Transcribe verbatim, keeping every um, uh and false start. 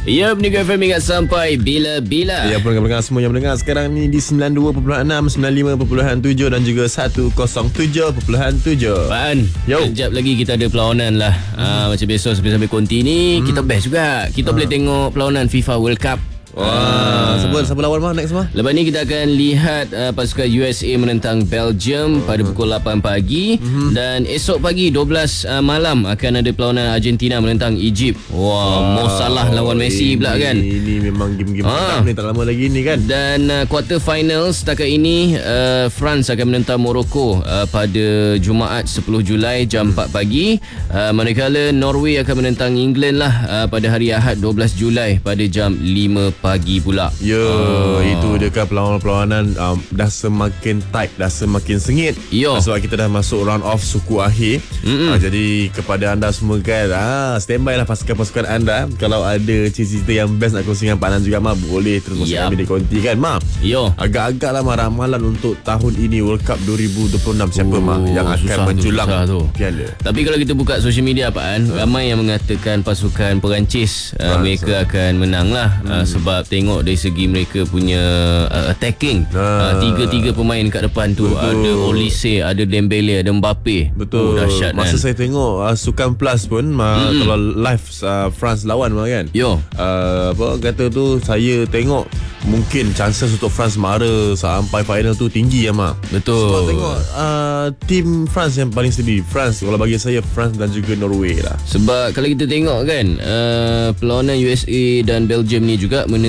Ya, Peningkat F M ingat sampai bila-bila. Ya, pendengar-pendengar semua yang mendengar sekarang ni di sembilan puluh dua perpuluhan enam, sembilan puluh lima perpuluhan tujuh dan juga seratus tujuh perpuluhan tujuh. Pan, Yo. sekejap lagi kita ada perlawanan lah. hmm. uh, Macam biasa sambil-sambil konti ni, hmm. kita best juga. Kita uh. boleh tengok perlawanan FIFA World Cup. Wah, siapa siapa lawan mah next mah? Lepas ni kita akan lihat uh, pasukan U S A menentang Belgium uh. pada pukul lapan pagi uh-huh. dan esok pagi dua belas uh, malam akan ada perlawanan Argentina menentang Egypt. Wah, wow, Mo Salah lawan Messi pula kan. Ini memang game-game uh. ni tak lama lagi ni kan. Dan uh, quarter final setakat ini uh, France akan menentang Morocco uh, pada Jumaat sepuluh Julai jam hmm. empat pagi. Uh, manakala Norway akan menentang England lah uh, pada hari Ahad dua belas Julai pada jam lima pagi pula. Ya, oh. itu dia kan perlawanan-perlawanan um, dah semakin tight, dah semakin sengit. Yo. Sebab kita dah masuk round off suku akhir. Uh, jadi kepada anda semua kan, ah, standby lah pasukan-pasukan anda. Kalau ada cerita-cerita yang best nak kongsi dengan Pak Nan juga, Ma, boleh terus kongsi yep. kami di konti kan, Ma. Yo. Agak-agak lah, Ma, ramalan untuk tahun ini World Cup dua ribu dua puluh enam siapa, oh, Ma, yang akan menjulang tu, piala. Tapi kalau kita buka social media, Pak An, uh. ramai yang mengatakan pasukan Perancis uh, mereka akan menang lah. Hmm. Uh, sebab tengok dari segi mereka punya uh, attacking, uh, tiga-tiga pemain kat depan tu. Betul. Ada Olise, ada Dembele, ada Mbappe. Betul. Oh, dahsyat masa kan? Saya tengok uh, Sukan Plus pun uh, kalau live uh, France lawan kan. Yo. Uh, apa kata tu, saya tengok mungkin chances untuk France mara sampai final tu tinggi ya, Mak. Betul. Sebab tengok uh, tim France yang paling steady. France, kalau bagi saya France dan juga Norway lah. Sebab kalau kita tengok kan, uh, perlawanan U S A dan Belgium ni juga